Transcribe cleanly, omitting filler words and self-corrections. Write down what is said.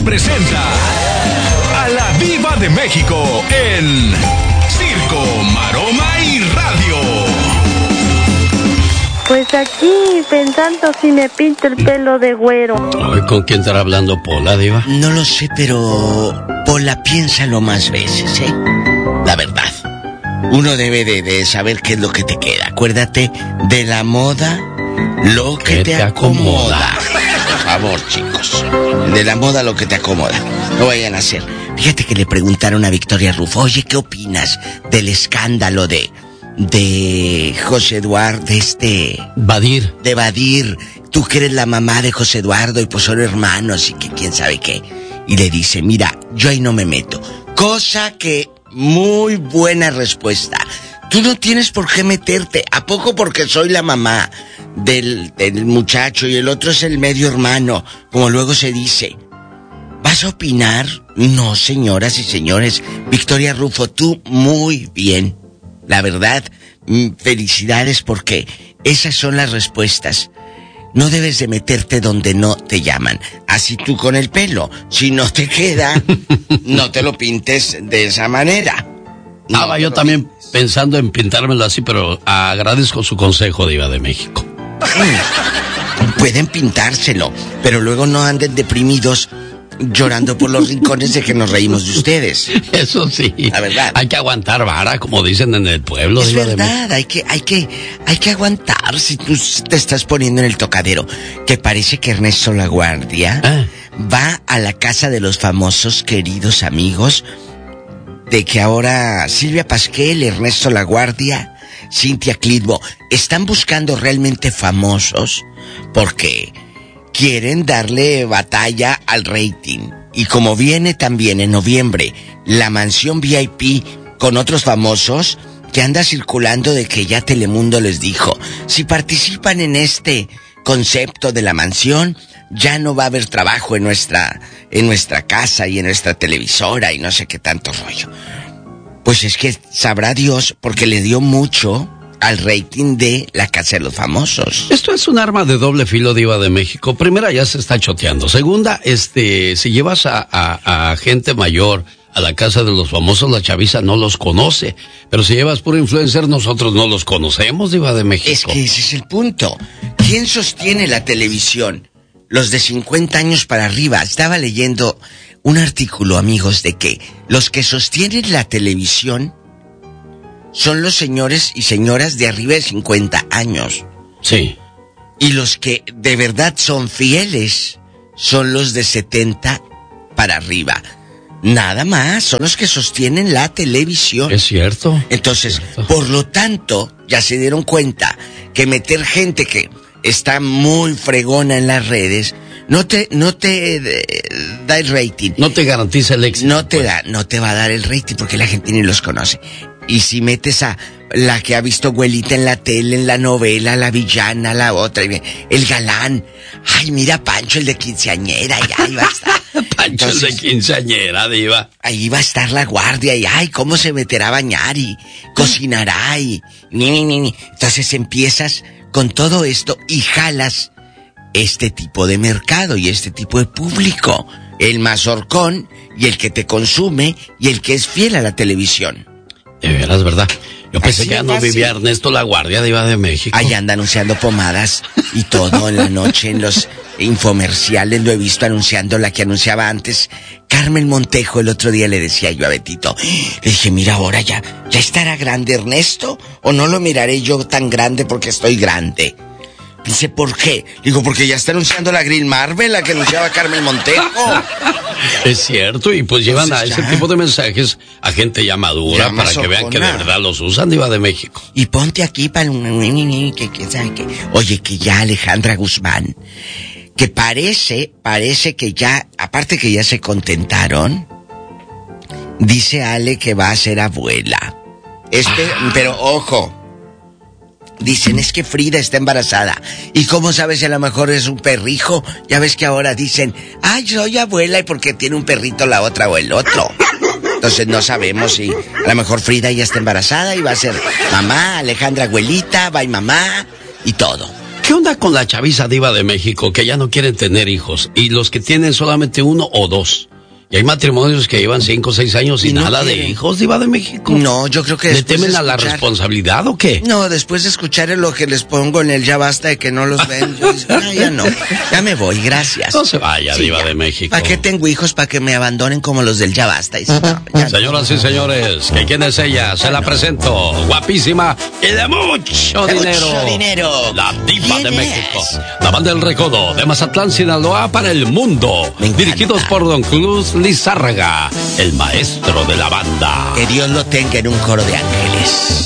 presenta a la Diva de México en Circo, Maroma y Radio. Pues aquí pensando si me pinto el pelo de güero. Ay, ¿con quién estará hablando Pola, Diva? No lo sé, pero Pola, piénsalo más veces, ¿eh? La verdad. Uno debe de saber qué es lo que te queda. Acuérdate de la moda, lo que te acomoda. Por favor, chicos. De la moda, lo que te acomoda. No vayan a hacer. Fíjate que le preguntaron a Victoria Rufo, oye, ¿qué opinas del escándalo de José Eduardo, Badir. De Badir? Tú que eres la mamá de José Eduardo y pues son hermanos y que quién sabe qué. Y le dice, mira, yo ahí no me meto. Cosa que, muy buena respuesta. Tú no tienes por qué meterte. ¿A poco porque soy la mamá del muchacho y el otro es el medio hermano, como luego se dice? ¿Vas a opinar? No, señoras y señores. Victoria Rufo, tú muy bien. La verdad, felicidades porque esas son las respuestas. No debes de meterte donde no te llaman. Así tú con el pelo. Si no te queda, no te lo pintes de esa manera. No, yo también pensando en pintármelo así, pero agradezco su consejo, Diva de México. Pueden pintárselo, pero luego no anden deprimidos llorando por los rincones de que nos reímos de ustedes. Eso sí. La verdad. Hay que aguantar vara, como dicen en el pueblo. Es Diva verdad, hay que aguantar si tú te estás poniendo en el tocadero. Que parece que Ernesto Laguardia va a la casa de los famosos queridos amigos de que ahora Silvia Pasquel, Ernesto Laguardia, Cintia Clitbo están buscando realmente famosos porque quieren darle batalla al rating. Y como viene también en noviembre la mansión VIP con otros famosos, que anda circulando de que ya Telemundo les dijo, si participan en este concepto de la mansión, ya no va a haber trabajo en nuestra casa y en nuestra televisora y no sé qué tanto rollo. Pues es que sabrá Dios, porque le dio mucho al rating de la Casa de los Famosos. Esto es un arma de doble filo, Diva de México. Primera, ya se está choteando. Segunda, si llevas a gente mayor a la Casa de los Famosos, la chaviza no los conoce. Pero si llevas puro influencer, nosotros no los conocemos, Diva de México. Es que ese es el punto. ¿Quién sostiene la televisión? Los de 50 años para arriba. Estaba leyendo un artículo, amigos, de que los que sostienen la televisión son los señores y señoras de arriba de 50 años. Sí. Y los que de verdad son fieles son los de 70 para arriba. Nada más, son los que sostienen la televisión. Es cierto. Entonces, por lo tanto, ya se dieron cuenta que meter gente que está muy fregona en las redes no te da el rating. No te garantiza el éxito. No te va a dar el rating porque la gente ni los conoce. Y si metes a la que ha visto abuelita en la tele, en la novela, la villana, la otra, el galán. Ay, mira Pancho, el de quinceañera, y ahí va a estar. Pancho, entonces, el de quinceañera, Diva. Ahí va a estar la guardia, y ay, cómo se meterá a bañar, y cocinará, y ni. Entonces empiezas con todo esto y jalas este tipo de mercado y este tipo de público. El mazorcón y el que te consume y el que es fiel a la televisión. De veras, ¿verdad? Yo pensé que ya no vivía Ernesto Laguardia, Diva de México. Ahí anda anunciando pomadas y todo en la noche, en los infomerciales. Lo he visto anunciando la que anunciaba antes Carmen Montejo. El otro día le decía yo a Betito, le dije, mira, ahora ya estará grande Ernesto, o no lo miraré yo tan grande porque estoy grande. Dice, ¿por qué? Digo, porque ya está anunciando la Grill Marvel, la que anunciaba Carmen Montejo. Es cierto, y pues llevan a ese tipo de mensajes a gente ya madura para que vean que de verdad los usan, Diva de México. Y ponte aquí para que sabe qué. Oye, que ya Alejandra Guzmán, que parece que ya, aparte que ya se contentaron, dice Ale que va a ser abuela. Pero ojo, dicen, es que Frida está embarazada. ¿Y cómo sabes si a lo mejor es un perrijo? Ya ves que ahora dicen, ay, soy abuela y porque tiene un perrito la otra o el otro. Entonces no sabemos si a lo mejor Frida ya está embarazada y va a ser mamá, Alejandra abuelita, va y mamá y todo. ¿Qué onda con la chaviza diva de México que ya no quieren tener hijos? Y los que tienen solamente uno o dos. Y hay matrimonios que llevan 5 o 6 años y no nada quieren. De hijos, diva de México. No, yo creo que ¿Le temen a la responsabilidad o qué? No, después de escuchar lo que les pongo en el ya basta de que no los ven, yo digo, ya no, ya me voy, gracias. No se vaya, sí, diva ya. De México. ¿Para qué tengo hijos? ¿Para que me abandonen como los del ya basta? Y no, señoras y señores, ¿quién es ella? Se la presento, guapísima y de mucho dinero. Mucho dinero. La diva de México. La banda del Recodo, de Mazatlán, Sinaloa, para el mundo. Dirigidos por Don Cruz Lizárraga, el maestro de la banda. Que Dios lo tenga en un coro de ángeles.